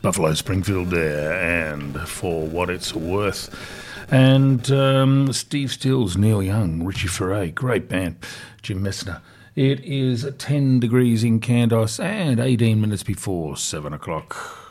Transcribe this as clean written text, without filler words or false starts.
Buffalo Springfield there, and For What It's Worth. And Steve Stills, Neil Young, Richie Furay, great band, Jim Messner. It is 10 degrees in Candos and 18 minutes before 7 o'clock.